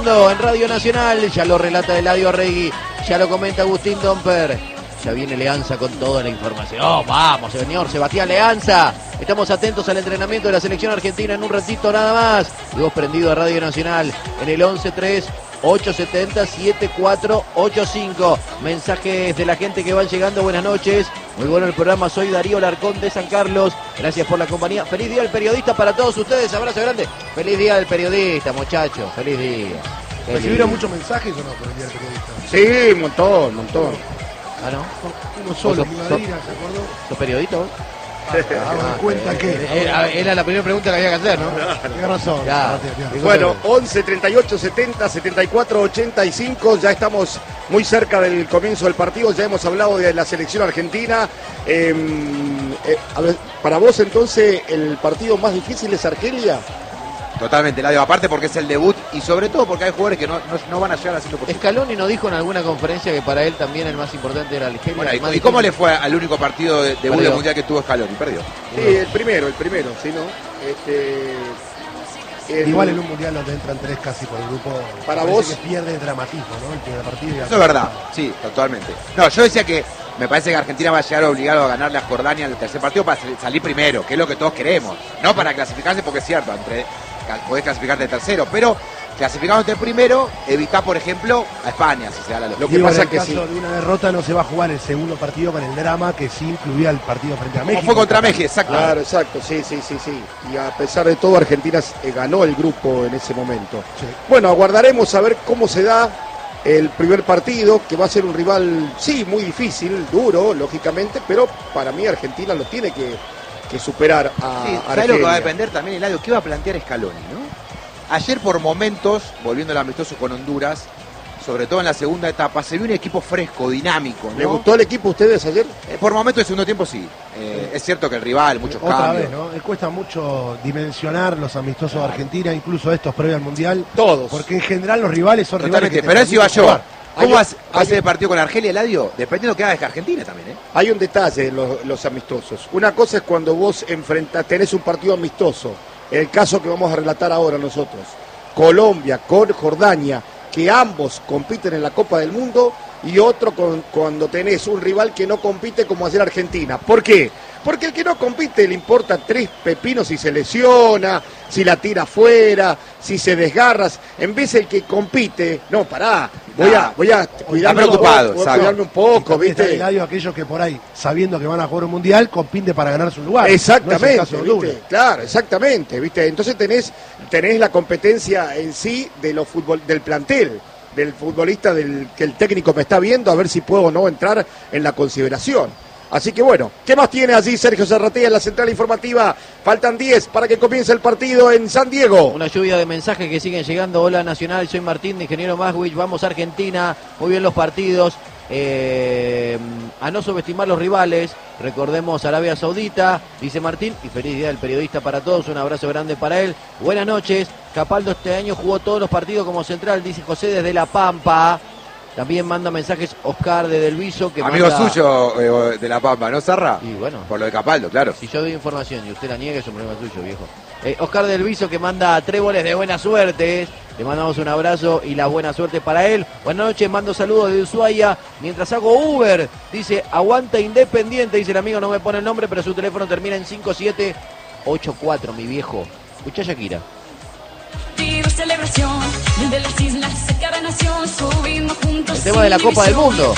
En Radio Nacional, ya lo relata Eladio Arregui, ya lo comenta Agustín Domper. Ya viene Leanza con toda la información. Oh, vamos, señor Sebastián Leanza. Estamos atentos al entrenamiento de la selección argentina en un ratito nada más. Y vos prendido a Radio Nacional en el 11-3-870-7485. Mensajes de la gente que van llegando. Buenas noches. Muy bueno el programa. Soy Darío Larcón de San Carlos. Gracias por la compañía. Feliz día del periodista para todos ustedes. Abrazo grande. Feliz día del periodista, muchachos. Feliz día. ¿Recibieron muchos mensajes o no por el día del periodista? Sí, un montón. Ah, ¿no? Uno solo, ¿Sos ¿se acordó? periodista vos? Cuenta que Era la primera pregunta que había que hacer, ¿no? Tienes razón. Ya. Bueno, 11 38 70 74 85. Ya estamos muy cerca del comienzo del partido. Ya hemos hablado de la selección argentina. A ver, para vos entonces el partido más difícil es Argelia. Totalmente, Ladio, aparte porque es el debut y sobre todo porque hay jugadores que no van a llegar al 100%. Scaloni nos dijo en alguna conferencia que para él también el más importante era Argelia. Bueno, ¿y cómo le fue al único partido de debut del mundial que tuvo Scaloni? Perdió. Sí, el primero, ¿sí, no? Igual en un mundial donde entran tres casi por el grupo. Para vos que pierde el dramatismo, ¿no? El primer partido. Eso es verdad, sí, totalmente. No, yo decía que me parece que Argentina va a llegar obligado a ganarle a Jordania en el tercer partido para salir primero, que es lo que todos queremos. No para clasificarse, porque es cierto, podés clasificarte de tercero, pero clasificándote primero, evitá, por ejemplo, a España, si se da lo que pasa es que en caso de una derrota no se va a jugar el segundo partido con el drama que sí incluía el partido frente a México. Como fue contra México, exacto. Claro, exacto, sí. Y a pesar de todo, Argentina ganó el grupo en ese momento. Sí. Bueno, aguardaremos a ver cómo se da el primer partido, que va a ser un rival, sí, muy difícil, duro, lógicamente, pero para mí Argentina lo tiene que superar a sí, Argelia. ¿sabes lo que va a depender también, Eladio? ¿Qué va a plantear Scaloni, no? Ayer por momentos, volviendo al amistoso con Honduras, sobre todo en la segunda etapa, se vio un equipo fresco, dinámico, ¿no? ¿Le gustó el equipo a ustedes ayer? Por momentos del segundo tiempo sí. Es cierto que el rival, muchos Otra cambios. vez, ¿no? Cuesta mucho dimensionar los amistosos de Argentina, incluso estos previos al Mundial. Todos. Porque en general los rivales son Totalmente, rivales que pero eso iba yo. jugar. ¿Cómo hace el partido con Argelia, Eladio? Dependiendo que haga Argentina también, ¿eh? Hay un detalle en los amistosos. Una cosa es cuando vos tenés un partido amistoso, el caso que vamos a relatar ahora nosotros, Colombia con Jordania, que ambos compiten en la Copa del Mundo, y otro cuando tenés un rival que no compite como ayer Argentina. ¿Por qué? Porque el que no compite le importa tres pepinos si se lesiona, si la tira afuera, si se desgarra. En vez el que compite, no, pará, voy a cuidarme un poco, ¿viste? Aquellos que por ahí, sabiendo que van a jugar un mundial, compiten para ganar su lugar. Exactamente, no es el caso de ¿viste? Claro, exactamente, ¿viste? Entonces tenés la competencia en sí del plantel, del futbolista que el técnico me está viendo, a ver si puedo o no entrar en la consideración. Así que bueno, ¿qué más tiene allí Sergio Zarratea en la central informativa? Faltan 10 para que comience el partido en San Diego. Una lluvia de mensajes que siguen llegando. Hola Nacional, soy Martín de Ingeniero Maswich. Vamos a Argentina, muy bien los partidos. A no subestimar los rivales. Recordemos Arabia Saudita, dice Martín, y feliz día del periodista para todos. Un abrazo grande para él. Buenas noches. Capaldo este año jugó todos los partidos como central, dice José desde La Pampa. También manda mensajes Oscar de Delviso. Que amigo manda... suyo de La Pampa, ¿no, Zarra? Y bueno. Por lo de Capaldo, claro. Si yo doy información y usted la niega, es un problema suyo, viejo. Oscar Delviso que manda tréboles de buena suerte. Le mandamos un abrazo y la buena suerte para él. Buenas noches, mando saludos de Ushuaia. Mientras hago Uber, dice, aguanta Independiente. Dice el amigo, no me pone el nombre, pero su teléfono termina en 5784, mi viejo. Escuchá Shakira. El tema de la Copa del Mundo.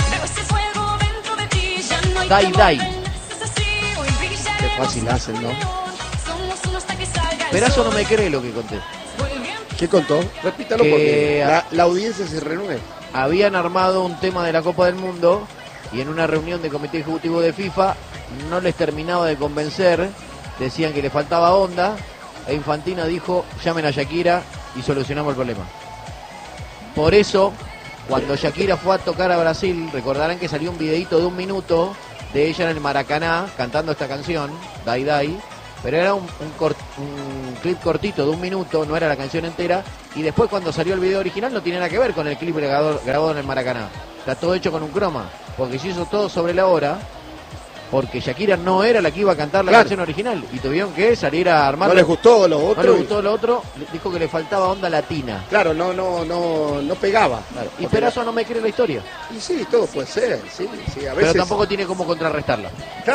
Dai, dai. Qué fácil hacen, ¿no? Perazo no me cree lo que conté. ¿Qué contó? Repítalo porque la audiencia se reúne. Habían armado un tema de la Copa del Mundo y en una reunión de comité ejecutivo de FIFA no les terminaba de convencer. Decían que le faltaba onda. E Infantino dijo, llamen a Shakira y solucionamos el problema. Por eso, cuando Shakira fue a tocar a Brasil, recordarán que salió un videito de 1 minuto de ella en el Maracaná cantando esta canción, Dai Dai, pero era un clip cortito de 1 minuto, no era la canción entera, y después cuando salió el video original no tiene nada que ver con el clip grabado en el Maracaná. Está todo hecho con un croma, porque se hizo todo sobre la hora, porque Shakira no era la que iba a cantar la Claro. canción original y tuvieron que salir a armar. No les gustó lo otro. No le gustó lo otro, dijo que le faltaba onda latina. Claro, no pegaba. Claro. Y Porque Perazo no me cree la historia, Y sí, todo puede ser, sí, a pero veces. tampoco tiene cómo contrarrestarla.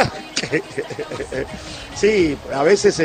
Sí, a veces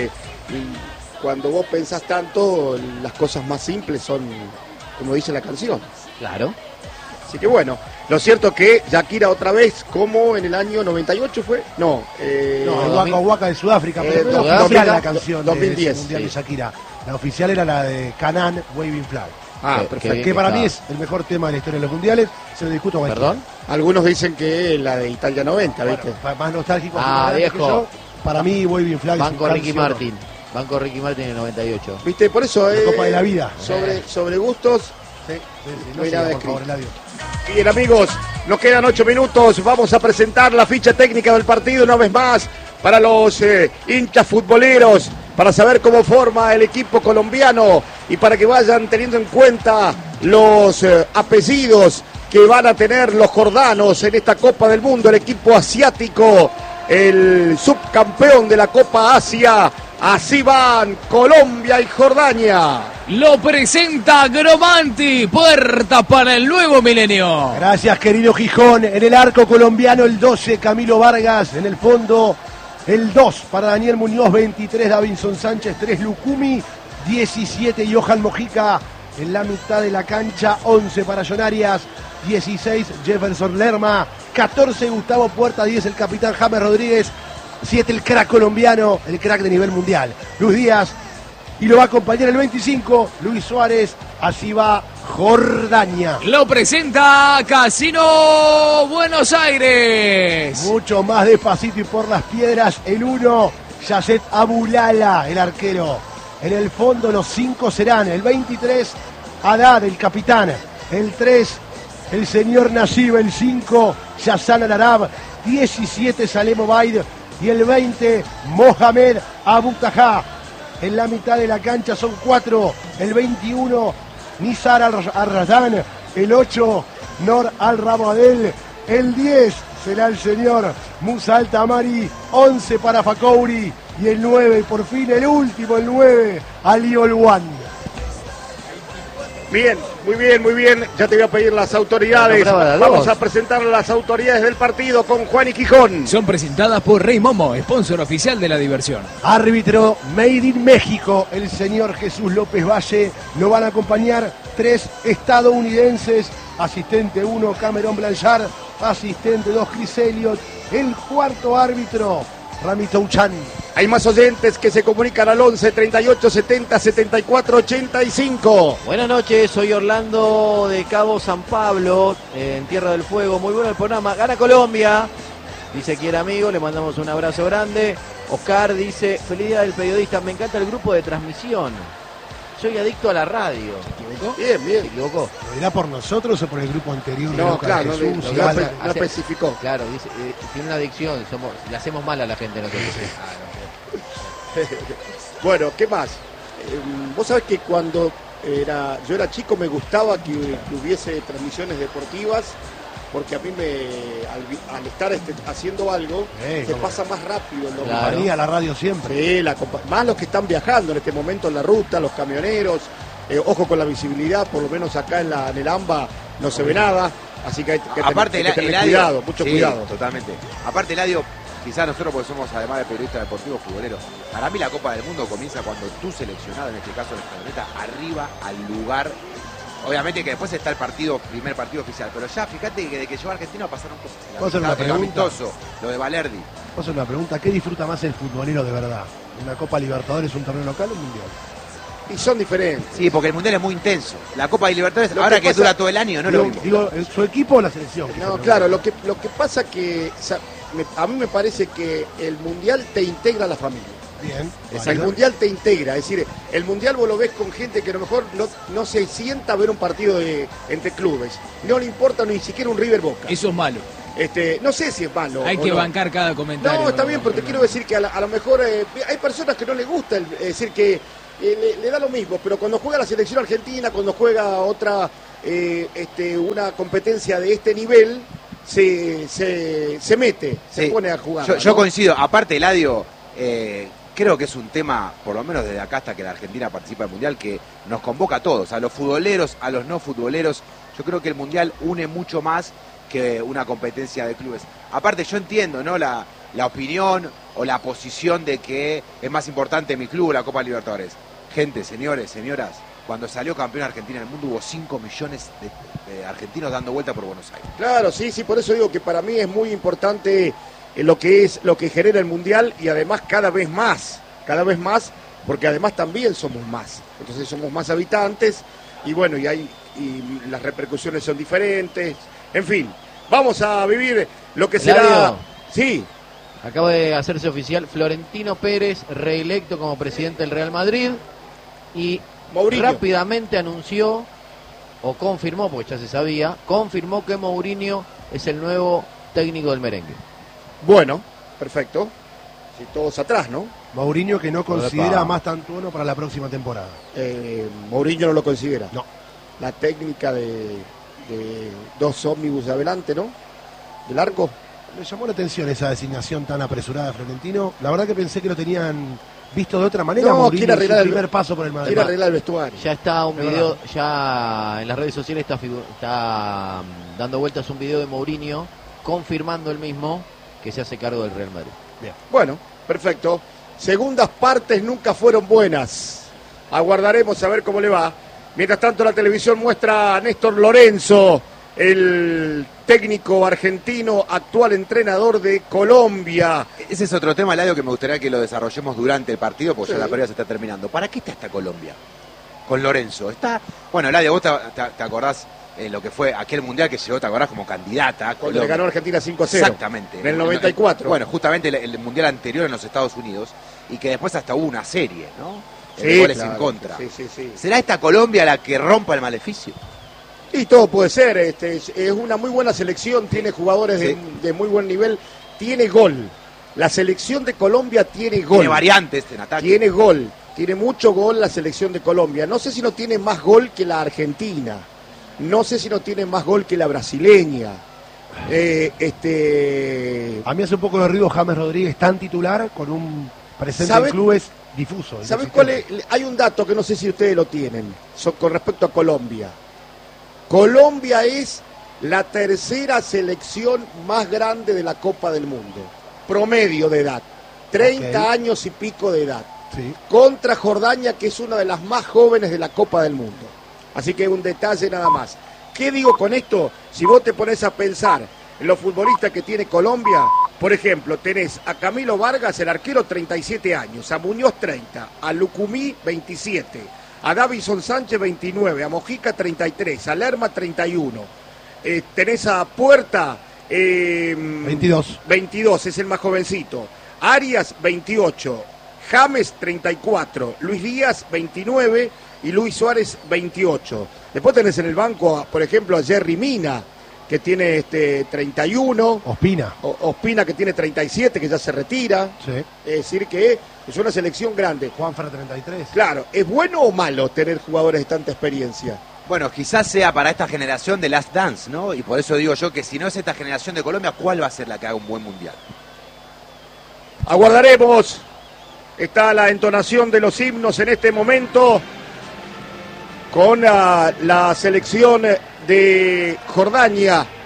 cuando vos pensás tanto, las cosas más simples son como dice la canción. Claro. Así que bueno, lo cierto que Shakira otra vez, como en el año 98 fue, no, No, el 2000. Waka Waka de Sudáfrica, pero no es Sudáfrica, oficial la canción 2010, del Mundial sí. de Shakira. La oficial era la de Canaan, Waving Flag. ah, que- perfecto. Que para está. mí es el mejor tema de la historia de los mundiales, se lo discuto a cualquiera. ¿Perdón? Algunos dicen que la de Italia 90, Bueno, ¿viste? más nostálgico Ah, que viejo. yo, para mí Waving Flag Banco es un Ricky canción. Martin. Banco Ricky Martin en el 98. ¿Viste? Por eso La Copa de la Vida. sobre gustos. Sí, No hay siga, nada por favor, escrito. Eladio. Bien, amigos, nos quedan 8 minutos. Vamos a presentar la ficha técnica del partido una vez más para los hinchas futboleros, para saber cómo forma el equipo colombiano y para que vayan teniendo en cuenta los apellidos que van a tener los jordanos en esta Copa del Mundo, el equipo asiático, el subcampeón de la Copa Asia. Así van Colombia y Jordania. Lo presenta Gromanti, puerta para el nuevo milenio. Gracias, querido Gijón. En el arco colombiano, el 12, Camilo Vargas. En el fondo, el 2 para Daniel Muñoz, 23, Davinson Sánchez, 3, Lucumi, 17, Johan Mojica. En la mitad de la cancha, 11 para John Arias, 16, Jefferson Lerma, 14, Gustavo Puerta, 10, el capitán James Rodríguez, 7, el crack colombiano, el crack de nivel mundial, Luis Díaz. Y lo va a acompañar el 25, Luis Suárez. Así va Jordania. Lo presenta Casino Buenos Aires. Mucho más despacito y por las piedras. El 1, Yacet Abulala, el arquero. En el fondo los 5 serán el 23, Haddad, el capitán. El 3, el señor Nasib. El 5, Yassan Al-Arab. 17, Salem Obaid. Y el 20, Mohamed Abu Taha. En la mitad de la cancha son 4. El 21, Nizar Al-Rayan. El 8, Nor Al-Ramadel. El 10 será el señor Musa Al-Tamari. 11 para Fakouri. Y el 9, y por fin el último, el 9, Ali Olwan. Bien, muy bien, muy bien. Ya te voy a pedir las autoridades. La nombraba la Vamos dos. a presentar las autoridades del partido con Juan y Quijón. Son presentadas por Rey Momo, sponsor oficial de la diversión. Árbitro Made in México, el señor Jesús López Valle. Lo van a acompañar 3 estadounidenses. Asistente 1, Cameron Blanchard. Asistente 2, Chris Elliott. El cuarto árbitro, Ramito Uchan. Hay más oyentes que se comunican al 11 38 70 74 85. Buenas noches, soy Orlando de Cabo San Pablo, en Tierra del Fuego. Muy bueno el programa. Gana Colombia, dice aquí el amigo, le mandamos un abrazo grande. Oscar dice, feliz día del periodista, me encanta el grupo de transmisión. Soy adicto a la radio. ¿Se equivocó? Bien, ¿Se bien. equivocó? ¿Lo dirá por nosotros o por el grupo anterior? de No, Lucas claro, Jesús? no, Y no, Álvaro? no especificó. Claro, dice, tiene una adicción, le hacemos mal a la gente nosotros. Bueno, ¿qué más? Vos sabés que cuando yo era chico me gustaba que hubiese transmisiones deportivas, porque a mí al estar haciendo algo, se cómo pasa más rápido en lo Claro. Compañía, la radio siempre. Sí, más los que están viajando en este momento en la ruta, los camioneros, ojo con la visibilidad, por lo menos acá en el AMBA no se ve nada, así que hay que Aparte, tener Eladio, cuidado, mucho sí, cuidado. Totalmente. Aparte, Eladio, quizás nosotros porque somos además de periodistas deportivos futboleros, para mí la Copa del Mundo comienza cuando tu seleccionado, en este caso el Escaloneta, arriba al lugar. Obviamente que después está el primer partido oficial, pero ya fíjate que de que llegó a Argentina pasaron cosas. ¿Puedo hacer una El pregunta? amistoso, lo de Valerdi. Vamos a hacer una pregunta. ¿Qué disfruta más el futbolero de verdad? ¿Una Copa Libertadores, un torneo local o un mundial? Y son diferentes. Sí, porque el Mundial es muy intenso. La Copa de Libertadores, Lo ahora que que pasa- dura todo el año, no lo mismo. Digo, ¿su equipo o la selección? No, claro, lo que pasa que a mí me parece que el Mundial te integra a la familia. Bien. El válido. Mundial te integra, es decir, el Mundial vos lo ves con gente que a lo mejor no se sienta a ver un partido entre clubes. No le importa ni siquiera un River Boca. Eso es malo. No sé si es malo. Hay o que no. bancar cada comentario. No, está bien, pero te quiero decir que a lo mejor hay personas que no les gusta, es decir, que le da lo mismo, pero cuando juega la selección argentina, cuando juega otra, una competencia de este nivel, se mete, se Sí. pone a jugar. Yo coincido. Aparte, Eladio, creo que es un tema, por lo menos desde acá hasta que la Argentina participa del Mundial, que nos convoca a todos, a los futboleros, a los no futboleros. Yo creo que el Mundial une mucho más que una competencia de clubes. Aparte, yo entiendo, ¿no?, la opinión o la posición de que es más importante mi club, la Copa Libertadores. Gente, señores, señoras, cuando salió campeón Argentina en el mundo hubo 5 millones de argentinos dando vuelta por Buenos Aires. Claro, sí, por eso digo que para mí es muy importante lo que genera el Mundial, y además cada vez más, porque además también somos más. Entonces somos más habitantes y bueno, y las repercusiones son diferentes. En fin, vamos a vivir lo que será. Eladio. Sí. Acaba de hacerse oficial Florentino Pérez, reelecto como presidente del Real Madrid, y Mourinho. rápidamente anunció, o confirmó, porque ya se sabía, confirmó que Mourinho es el nuevo técnico del merengue. Bueno, perfecto. Sí, todos atrás, ¿no? Mourinho, que no considera Epa. a Mastantuono para la próxima temporada. Mourinho no lo considera. No. La técnica de 2 ómnibus adelante, ¿no? Del arco. Me llamó la atención esa designación tan apresurada de Florentino. La verdad que pensé que lo tenían visto de otra manera. No, Mourinho quiere en su arreglar el primer paso por el Madrid. Quiere arreglar el vestuario. Ya está un Es video, verdad. ya en las redes sociales está dando vueltas un video de Mourinho confirmando el mismo que se hace cargo del Real Madrid. Bueno, perfecto. Segundas partes nunca fueron buenas. Aguardaremos a ver cómo le va. Mientras tanto, la televisión muestra a Néstor Lorenzo, el técnico argentino, actual entrenador de Colombia. Ese es otro tema, Eladio, que me gustaría que lo desarrollemos durante el partido, porque Sí. ya la previa se está terminando. ¿Para qué está Colombia? Con Lorenzo. Bueno, Eladio, vos te acordás lo que fue aquel mundial que llegó, te acordás, como candidata a Cuando le Colombia. ganó Argentina 5-0. Exactamente. En el 94. Bueno, justamente el mundial anterior en los Estados Unidos, y que después hasta hubo una serie, ¿no? Sí, De goles claro, en contra. sí. ¿Será esta Colombia la que rompa el maleficio? Y todo puede ser. Es una muy buena selección, tiene jugadores Sí. de muy buen nivel, tiene gol. La selección de Colombia tiene gol. Tiene variantes en ataque. Tiene gol, tiene mucho gol la selección de Colombia. No sé si no tiene más gol que la Argentina. No sé si no tiene más gol que la brasileña. A mí hace un poco de ruido James Rodríguez tan titular con un presente ¿Sabe- en clubes difuso. ¿Sabes inexistente. cuál es? Hay un dato que no sé si ustedes lo tienen con respecto a Colombia. Colombia es la tercera selección más grande de la Copa del Mundo. Promedio de edad. 30 Ok. años y pico de edad. Sí. Contra Jordania, que es una de las más jóvenes de la Copa del Mundo. Así que un detalle nada más. ¿Qué digo con esto? Si vos te pones a pensar en los futbolistas que tiene Colombia, por ejemplo, tenés a Camilo Vargas, el arquero, 37 años, a Muñoz, 30, a Lucumí, 27, a Davison Sánchez, 29, a Mojica, 33, a Lerma, 31. Tenés a Puerta, 22. 22, es el más jovencito. Arias, 28. James, 34. Luis Díaz, 29. Y Luis Suárez, 28. Después tenés en el banco, por ejemplo, a Jerry Mina, que tiene 31. Ospina. Ospina, que tiene 37, que ya se retira. Sí. Es decir, que es una selección grande. Juanfra 33. Claro, ¿es bueno o malo tener jugadores de tanta experiencia? Bueno, quizás sea para esta generación de Last Dance, ¿no? Y por eso digo yo que si no es esta generación de Colombia, ¿cuál va a ser la que haga un buen mundial? Aguardaremos. Está la entonación de los himnos en este momento con la selección de Jordania.